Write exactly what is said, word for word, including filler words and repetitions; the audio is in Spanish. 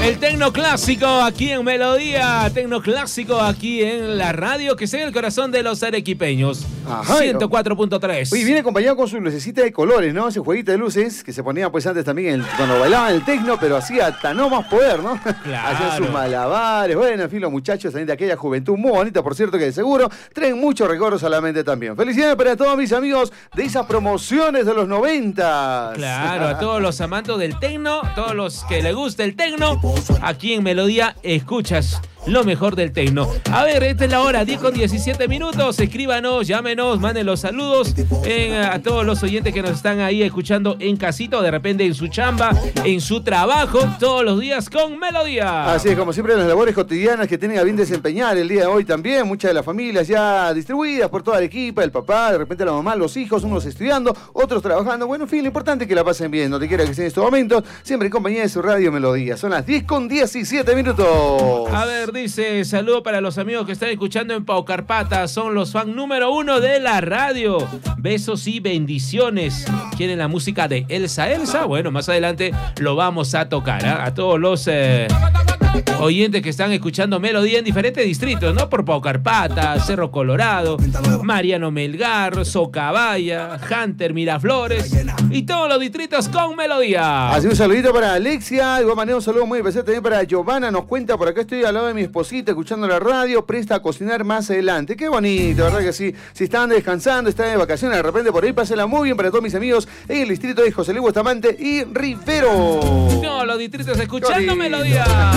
El tecno clásico aquí en Melodía, tecno clásico aquí en la radio que sea el corazón de los arequipeños. Ajá, ciento cuatro punto tres. Oye, viene acompañado con su lucecita de colores, ¿no? Ese jueguito de luces que se ponía pues antes también el, cuando bailaban el tecno, pero hacía hasta no más poder, ¿no? Claro. Hacían sus malabares. Bueno, en fin, los muchachos también de aquella juventud muy bonita, por cierto, que de seguro traen muchos recuerdos a la mente también. Felicidades para todos mis amigos de esas promociones de los noventas. Claro, a todos los amantes del tecno, todos los que les gusta el tecno, aquí en Melodía escuchas lo mejor del tecno. A ver, esta es la hora, diez con diecisiete minutos. Escríbanos, llámenos, manden los saludos en, a todos los oyentes que nos están ahí escuchando en casito, de repente en su chamba, en su trabajo, todos los días con Melodía. Así es, como siempre, las labores cotidianas que tienen a bien desempeñar el día de hoy también. Muchas de las familias ya distribuidas por toda la equipa, el papá, de repente la mamá, los hijos, unos estudiando, otros trabajando. Bueno, en fin, lo importante es que la pasen bien, donde quiera que estén en estos momentos, siempre en compañía de su radio Melodía. Son las diez con diecisiete minutos. A ver, dice, saludo para los amigos que están escuchando en Paucarpata, son los fan número uno de la radio. Besos y bendiciones. ¿Quieren la música de Elsa Elsa? Bueno, más adelante lo vamos a tocar, ¿eh? A todos los eh, oyentes que están escuchando Melodía en diferentes distritos, ¿no? Por Paucarpata, Cerro Colorado, Mariano Melgar, Socabaya, Hunter, Miraflores y todos los distritos con Melodía. Así un saludito para Alexia, igual manera un saludo muy especial también para Giovanna, nos cuenta por acá, estoy al lado de mi esposita escuchando la radio, presta a cocinar más adelante. Qué bonito, ¿verdad que sí? Si están descansando, están de vacaciones, de repente por ahí pásenla muy bien para todos mis amigos en el distrito de José Luis Bustamante y Rivero. No, los distritos escuchando Melodía.